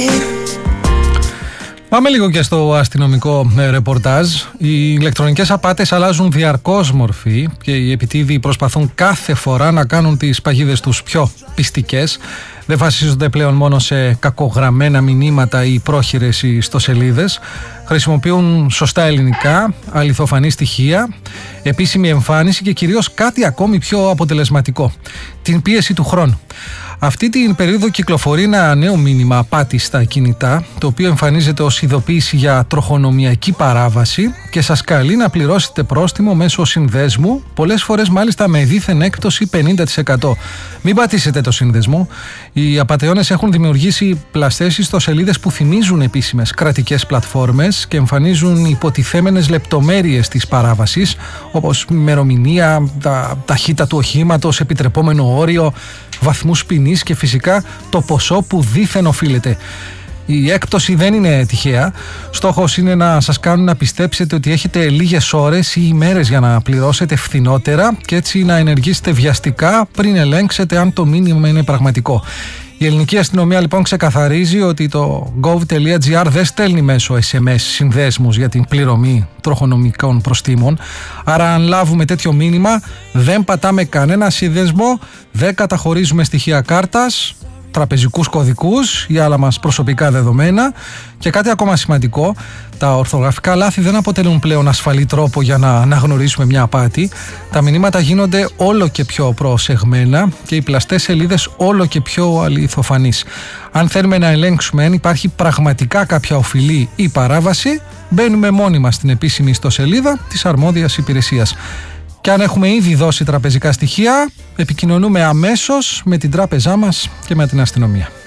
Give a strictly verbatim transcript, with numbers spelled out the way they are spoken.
Πάμε λίγο και στο αστυνομικό ρεπορτάζ. Οι ηλεκτρονικές απάτες αλλάζουν διαρκώς μορφή και οι επιτίδιοι προσπαθούν κάθε φορά να κάνουν τις παγίδες τους πιο πιστικές. Δεν βασίζονται πλέον μόνο σε κακογραμμένα μηνύματα ή πρόχειρες ιστοσελίδες. Χρησιμοποιούν σωστά ελληνικά, αληθοφανή στοιχεία, επίσημη εμφάνιση και κυρίως κάτι ακόμη πιο αποτελεσματικό: την πίεση του χρόνου. Αυτή την περίοδο κυκλοφορεί ένα νέο μήνυμα απάτης στα κινητά, το οποίο εμφανίζεται ως ειδοποίηση για τροχονομιακή παράβαση και σας καλεί να πληρώσετε πρόστιμο μέσω συνδέσμου, πολλές φορές μάλιστα με δίθεν έκπτωση πενήντα τοις εκατό. Μην πατήσετε το σύνδεσμο. Οι απατεώνες έχουν δημιουργήσει πλαστές ιστοσελίδες που θυμίζουν επίσημες κρατικές πλατφόρμες και εμφανίζουν υποτιθέμενες λεπτομέρειες της παράβασης, όπως ημερομηνία, τα ταχύτητα του οχήματος, επιτρεπόμενο όριο, βαθμούς ποινής και φυσικά το ποσό που δίθεν οφείλεται. Η έκπτωση δεν είναι τυχαία. Στόχος είναι να σας κάνουν να πιστέψετε ότι έχετε λίγες ώρες ή ημέρες για να πληρώσετε φθηνότερα και έτσι να ενεργήσετε βιαστικά πριν ελέγξετε αν το μήνυμα είναι πραγματικό. Η ελληνική αστυνομία λοιπόν ξεκαθαρίζει ότι το gov.gr δεν στέλνει μέσω ες εμ ες συνδέσμους για την πληρωμή τροχονομικών προστίμων. Άρα αν λάβουμε τέτοιο μήνυμα δεν πατάμε κανένα σύνδεσμο, δεν καταχωρίζουμε στοιχεία κάρτας, τραπεζικούς κωδικούς ή άλλα μας προσωπικά δεδομένα. Και κάτι ακόμα σημαντικό: τα ορθογραφικά λάθη δεν αποτελούν πλέον ασφαλή τρόπο για να αναγνωρίσουμε μια απάτη. Τα μηνύματα γίνονται όλο και πιο προσεγμένα και οι πλαστές σελίδες όλο και πιο αληθοφανείς. Αν θέλουμε να ελέγξουμε αν υπάρχει πραγματικά κάποια οφειλή ή παράβαση, μπαίνουμε μόνοι μας στην επίσημη ιστοσελίδα της αρμόδιας υπηρεσίας. Και αν έχουμε ήδη δώσει τραπεζικά στοιχεία, επικοινωνούμε αμέσως με την τράπεζά μας και με την αστυνομία.